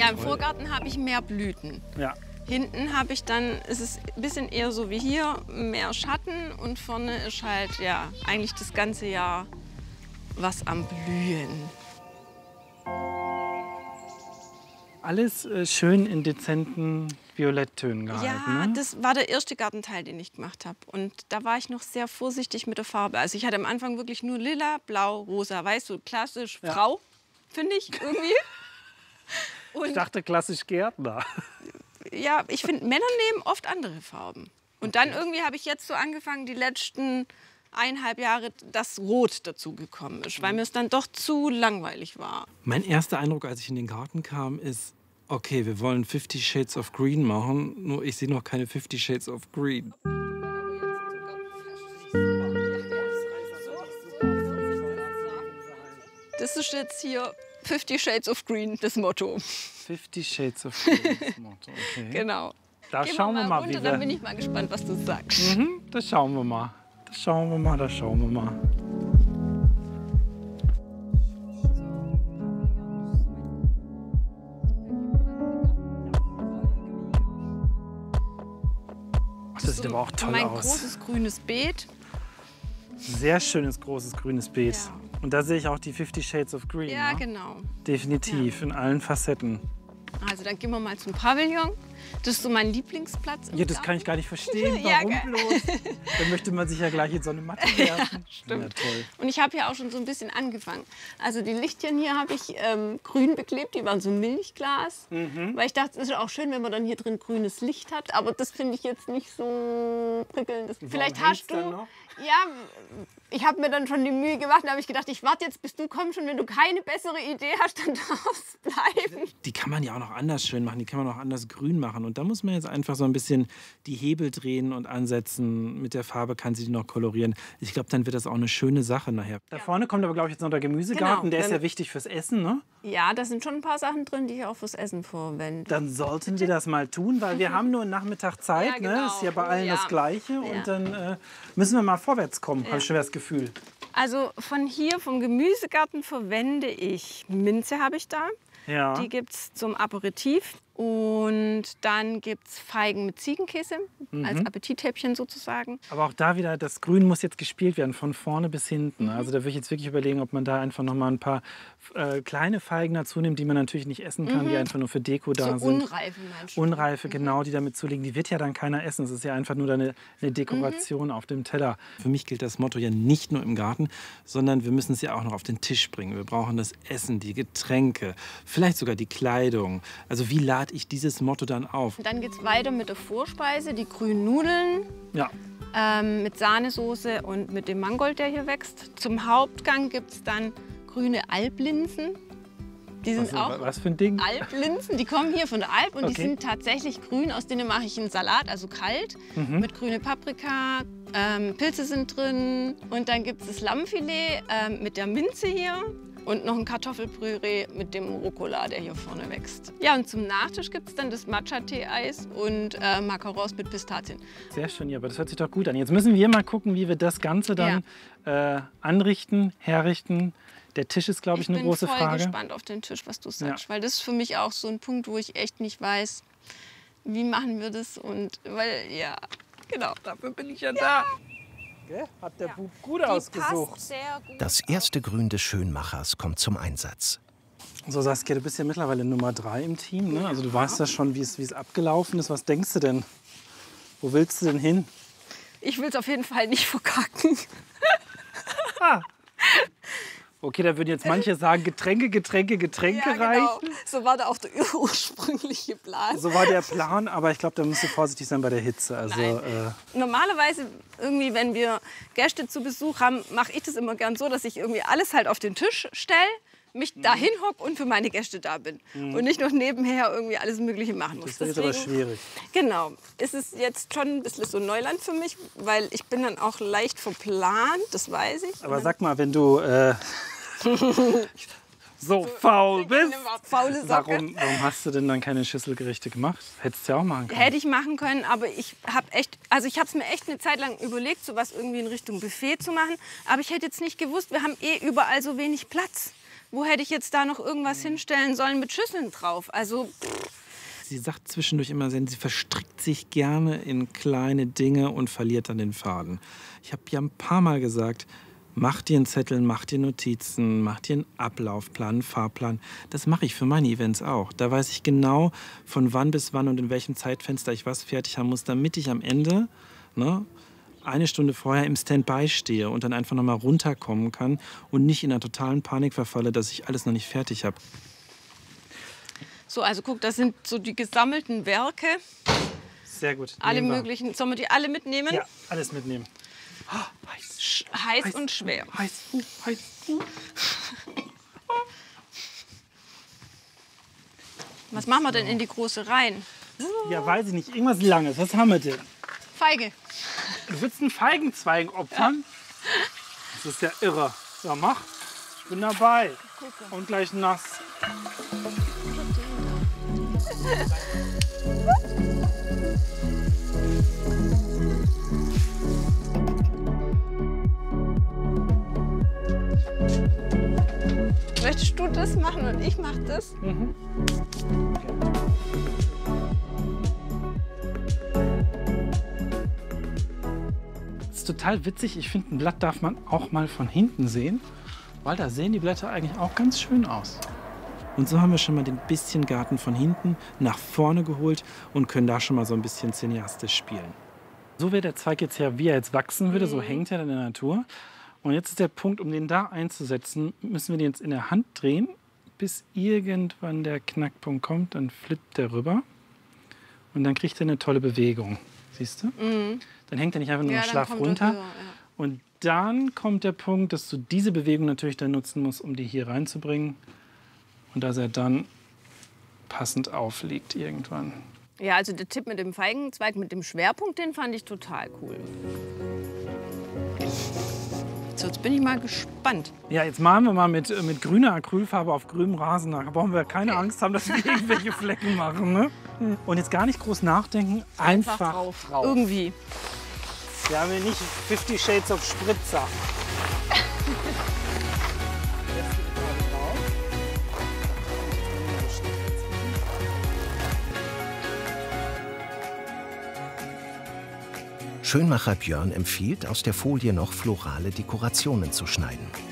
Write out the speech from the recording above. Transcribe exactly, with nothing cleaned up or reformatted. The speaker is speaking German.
Ja, im Vorgarten habe ich mehr Blüten. Ja. Hinten habe ich dann, ist es ein bisschen eher so wie hier, mehr Schatten und vorne ist halt ja eigentlich das ganze Jahr was am Blühen. Alles äh, schön in dezenten Violetttönen gehalten. Ja, ne? das war der erste Gartenteil, den ich gemacht habe. Und da war ich noch sehr vorsichtig mit der Farbe. Also ich hatte am Anfang wirklich nur lila, blau, rosa. Weißt du, klassisch Ja. Frau, finde ich irgendwie. Und Ich dachte klassisch Gärtner. ja, ich finde, Männer nehmen oft andere Farben. Und dann irgendwie habe ich jetzt so angefangen, die letzten eineinhalb Jahre, dass Rot dazugekommen ist, weil mir es dann doch zu langweilig war. Mein erster Eindruck, als ich in den Garten kam, ist, okay, wir wollen Fifty Shades of Green machen, nur ich sehe noch keine Fifty Shades of Green. Das ist jetzt hier Fifty Shades of Green, das Motto. Fifty Shades of Green, das Motto, okay. Genau. Da Gehen schauen wir mal, runter, wie dann bin wir... ich mal gespannt, was du sagst. Mhm, das schauen wir mal. Das schauen wir mal, das schauen wir mal. Ach, das sieht aber auch toll Mein aus. großes grünes Beet. Sehr schönes, großes, grünes Beet. Ja. Und da sehe ich auch die Fifty Shades of Green. Ja, ne? genau. Definitiv, in allen Facetten. Also dann gehen wir mal zum Pavillon. Das ist so mein Lieblingsplatz im Ja, das Garten. kann ich gar nicht verstehen. Ja, Warum gell? bloß? Dann möchte man sich ja gleich in so eine Matte werfen. Stimmt. Ja, toll. Und ich habe ja auch schon so ein bisschen angefangen. Also die Lichtchen hier habe ich ähm, grün beklebt, die waren so Milchglas. Mhm. Weil ich dachte, es ist auch schön, wenn man dann hier drin grünes Licht hat. Aber das finde ich jetzt nicht so prickelnd. Das, vielleicht hängt's hast du... dann noch? Ja, ich habe mir dann schon die Mühe gemacht. Da habe ich gedacht, ich warte jetzt, bis du kommst. Und wenn du keine bessere Idee hast, dann darf es bleiben. Die kann man ja auch noch anders schön machen, die kann man auch anders grün machen. Und da muss man jetzt einfach so ein bisschen die Hebel drehen und ansetzen. Mit der Farbe kann sie die noch kolorieren. Ich glaube, dann wird das auch eine schöne Sache nachher. Da vorne kommt aber, glaube ich, jetzt noch der Gemüsegarten. Genau, Der ist dann- ja wichtig fürs Essen, ne? Ja, da sind schon ein paar Sachen drin, die ich auch fürs Essen verwende. Dann sollten wir das mal tun, weil wir haben nur einen Nachmittag Zeit. Ja, genau. Ne? Ist ja bei Oh, allen ja. das Gleiche. Ja. Und dann äh, müssen wir mal vorwärts kommen, habe ich schon das Gefühl. Also von hier, vom Gemüsegarten, verwende ich Minze, habe ich da. Ja. Die gibt es zum Aperitif. Und dann gibt es Feigen mit Ziegenkäse, als Appetithäppchen sozusagen. Aber auch da wieder, das Grün muss jetzt gespielt werden, von vorne bis hinten. Also da würde ich jetzt wirklich überlegen, ob man da einfach noch mal ein paar äh, kleine Feigen dazu nimmt, die man natürlich nicht essen kann, die einfach nur für Deko da So sind. unreife meinst du? Unreife, genau, die damit zulegen. Die wird ja dann keiner essen. Es ist ja einfach nur eine, eine Dekoration auf dem Teller. Für mich gilt das Motto ja nicht nur im Garten, sondern wir müssen es ja auch noch auf den Tisch bringen. Wir brauchen das Essen, die Getränke, vielleicht sogar die Kleidung. Also wie lade ich dieses Motto dann auf? Dann geht es weiter mit der Vorspeise, die grünen Nudeln Ja. ähm, mit Sahnesoße und mit dem Mangold, der hier wächst. Zum Hauptgang gibt es dann grüne Alblinsen. Die sind Also, auch was für ein Ding? Alblinsen, die kommen hier von der Alp und die Okay. sind tatsächlich grün. Aus denen mache ich einen Salat, also kalt, mit grüne Paprika. Ähm, Pilze sind drin und dann gibt es das Lammfilet ähm, mit der Minze hier. Und noch ein Kartoffelpüree mit dem Rucola, der hier vorne wächst. Ja, und zum Nachtisch gibt es dann das Matcha-Tee-Eis und äh, Macarons mit Pistazien. Sehr schön, ja, aber das hört sich doch gut an. Jetzt müssen wir mal gucken, wie wir das Ganze dann äh, anrichten, herrichten. Der Tisch ist, glaube ich, eine große Ich bin voll Frage. gespannt auf den Tisch, was du sagst. Ja. Weil das ist für mich auch so ein Punkt, wo ich echt nicht weiß, wie machen wir das. Und weil, ja, genau, dafür bin ich ja, da. Hat der Bub gut Die ausgesucht. passt sehr gut. Das erste Grün des Schönmachers kommt zum Einsatz. So, Saskia, du bist ja mittlerweile Nummer drei im Team. Ne? Also du weißt ja schon, wie es, wie es abgelaufen ist. Was denkst du denn? Wo willst du denn hin? Ich will es auf jeden Fall nicht verkacken. Okay, da würden jetzt manche sagen, Getränke, Getränke, Getränke Ja, genau. reichen. So war da auch der ursprüngliche Plan. So war der Plan, aber ich glaube, da musst du vorsichtig sein bei der Hitze. Also, Nein. äh, Normalerweise, irgendwie, wenn wir Gäste zu Besuch haben, mache ich das immer gern so, dass ich irgendwie alles halt auf den Tisch stelle, mich Mhm. dahin hocke und für meine Gäste da bin. Und nicht noch nebenher irgendwie alles Mögliche machen muss. das wird jetzt aber Deswegen- schwierig. Genau. Es ist jetzt schon ein bisschen so Neuland für mich, weil ich bin dann auch leicht verplant, das weiß ich. Aber sag mal, wenn du äh, so faul bist, Faule Socke. warum, warum hast du denn dann keine Schüsselgerichte gemacht? Hättest du ja auch machen können. Hätte ich machen können, aber ich habe echt, also ich habe es mir echt eine Zeit lang überlegt, so was irgendwie in Richtung Buffet zu machen. Aber ich hätte jetzt nicht gewusst, wir haben eh überall so wenig Platz. wo hätte ich jetzt da noch irgendwas hinstellen sollen mit Schüsseln drauf? Also, pff. Sie sagt zwischendurch immer, sie verstrickt sich gerne in kleine Dinge und verliert dann den Faden. Ich habe ja ein paar Mal gesagt, mach dir einen Zettel, mach dir Notizen, mach dir einen Ablaufplan, einen Fahrplan. Das mache ich für meine Events auch. Da weiß ich genau, von wann bis wann und in welchem Zeitfenster ich was fertig haben muss, damit ich am Ende, ne, eine Stunde vorher im Standby stehe und dann einfach noch mal runterkommen kann und nicht in einer totalen Panik verfalle, dass ich alles noch nicht fertig habe. So, also guck, das sind so die gesammelten Werke. Sehr gut. Alle möglichen. Sollen wir die alle mitnehmen? Ja, alles mitnehmen. Oh, heiß. heiß, heiß und schwer. Heiß, uh, heiß, uh. Was machen wir denn in die große rein? Ja, weiß ich nicht. Irgendwas Langes. Was haben wir denn? Feige. Du willst einen Feigenzweig opfern? Ja. Das ist ja irre. So, mach. Ich bin dabei. Gucke. Und gleich nass. Möchtest du das machen und ich mach das? Mhm. Okay. Das ist total witzig. Ich finde, ein Blatt darf man auch mal von hinten sehen, weil da sehen die Blätter eigentlich auch ganz schön aus. Und so haben wir schon mal den bisschen Garten von hinten nach vorne geholt und können da schon mal so ein bisschen cineastisch spielen. So wäre der Zweig jetzt ja, wie er jetzt wachsen würde, so hängt er in der Natur. Und jetzt ist der Punkt, um den da einzusetzen, müssen wir den jetzt in der Hand drehen, bis irgendwann der Knackpunkt kommt, dann flippt der rüber und dann kriegt er eine tolle Bewegung. Siehst du? Mhm. Dann hängt er nicht einfach nur ja, schlaff runter. Höher, ja. Und dann kommt der Punkt, dass du diese Bewegung natürlich dann nutzen musst, um die hier reinzubringen. Und dass er dann passend aufliegt irgendwann. Ja, also der Tipp mit dem Feigenzweig, mit dem Schwerpunkt, den fand ich total cool. So, jetzt bin ich mal gespannt. Ja, jetzt malen wir mal mit, mit grüner Acrylfarbe auf grünem Rasen nach. Da brauchen wir keine okay. Angst haben, dass wir irgendwelche Flecken machen. Ne? Und jetzt gar nicht groß nachdenken, einfach, einfach drauf. drauf. Irgendwie. Wir haben hier nicht Fifty Shades of Spritzer. Schönmacher Björn empfiehlt, aus der Folie noch florale Dekorationen zu schneiden.